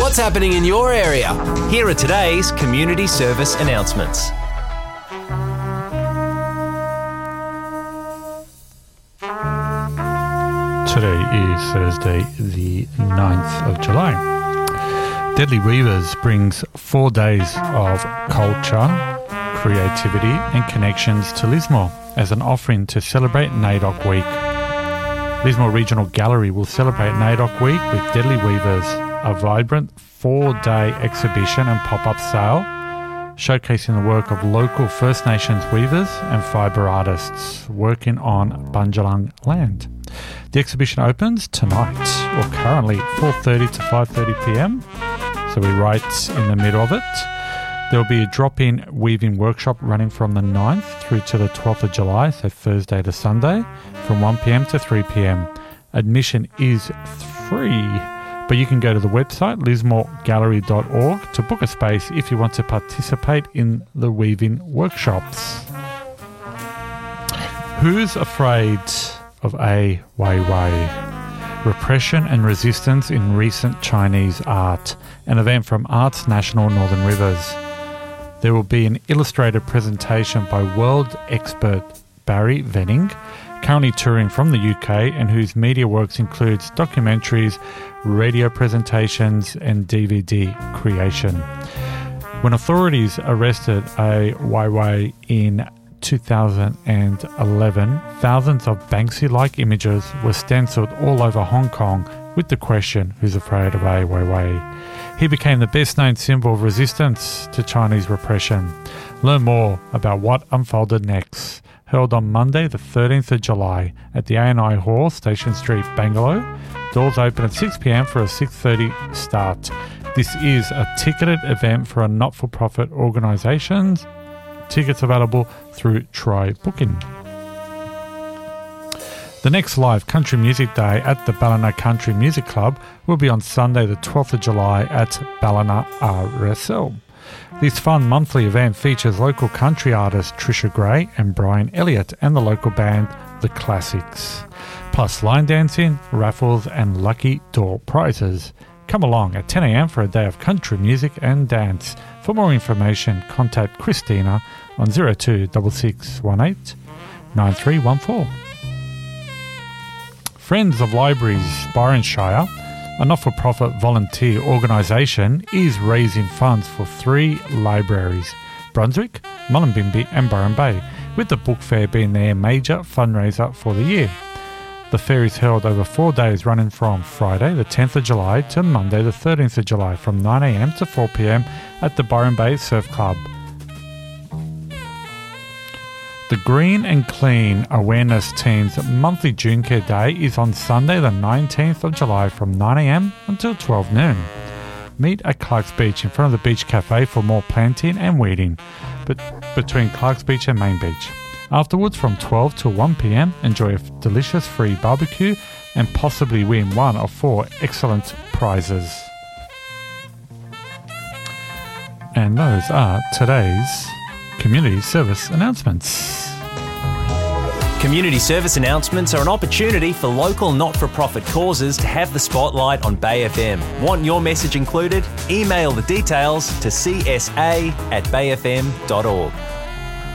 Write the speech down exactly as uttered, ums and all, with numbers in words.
what's happening in your area. Here are today's community service announcements. Today is Thursday, the ninth of July. Deadly Weavers brings four days of culture, creativity and connections to Lismore as an offering to celebrate NAIDOC Week. Lismore Regional Gallery will celebrate NAIDOC Week with Deadly Weavers, a vibrant four-day exhibition and pop-up sale showcasing the work of local First Nations weavers and fibre artists working on Bundjalung land. The exhibition opens tonight, or currently four thirty to five thirty p m, so we're right in the middle of it. There will be a drop-in weaving workshop running from the ninth through to the twelfth of July, so Thursday to Sunday, from one p m to three p m. Admission is free, but you can go to the website lismore gallery dot org to book a space if you want to participate in the weaving workshops. Who's afraid of Ai Weiwei? Repression and Resistance in Recent Chinese Art, an event from Arts National Northern Rivers. There will be an illustrated presentation by world expert Barry Venning, currently touring from the U K and whose media works includes documentaries, radio presentations and D V D creation. When authorities arrested Ai Weiwei in two thousand eleven, thousands of Banksy-like images were stenciled all over Hong Kong with the question, who's afraid of Ai Weiwei? He became the best-known symbol of resistance to Chinese repression. Learn more about what unfolded next. Held on Monday, the thirteenth of July at the A and I Hall, Station Street, Bangalow. Doors open at six p m for a six thirty start. This is a ticketed event for a not-for-profit organisation. Tickets available through Try Booking. The next live Country Music Day at the Ballina Country Music Club will be on Sunday the twelfth of July at Ballina R S L. This fun monthly event features local country artist Trisha Gray and Brian Elliott and the local band The Classics, plus line dancing, raffles and lucky door prizes. Come along at ten a m for a day of country music and dance. For more information, contact Christina on zero two six six one eight nine three one four. Friends of Libraries Byron Shire, a not-for-profit volunteer organisation, is raising funds for three libraries, Brunswick, Mullumbimby and Byron Bay, with the book fair being their major fundraiser for the year. The fair is held over four days running from Friday the tenth of July to Monday the thirteenth of July from nine a m to four p m at the Byron Bay Surf Club. The Green and Clean Awareness Team's monthly June Care Day is on Sunday the nineteenth of July from nine a m until twelve noon. Meet at Clark's Beach in front of the Beach Cafe for more planting and weeding, but between Clark's Beach and Main Beach. Afterwards, from twelve to one p m, enjoy a delicious free barbecue and possibly win one of four excellent prizes. And those are today's community service announcements. Community service announcements are an opportunity for local not-for-profit causes to have the spotlight on Bay F M. Want your message included? Email the details to c s a at bay f m dot org.